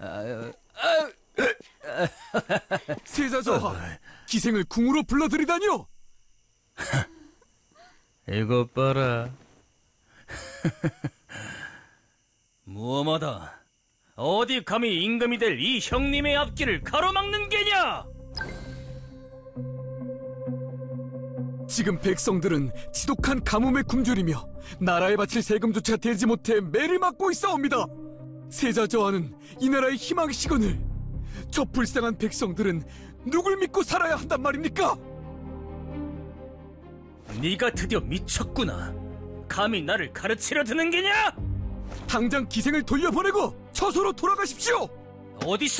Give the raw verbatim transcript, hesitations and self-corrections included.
세자저하, 기생을 궁으로 불러들이다니요. 이것 봐라. 무엄하다. 어디 감히 임금이 될 이 형님의 앞길을 가로막는 게냐? 지금 백성들은 지독한 가뭄에 굶주리며 나라에 바칠 세금조차 대지 못해 매를 맞고 있사옵니다. 세자저하는 이 나라의 희망이시거늘 저 불쌍한 백성들은 누굴 믿고 살아야 한단 말입니까? 네가 드디어 미쳤구나. 감히 나를 가르치려 드는 게냐? 당장 기생을 돌려보내고 처소로 돌아가십시오. 어디서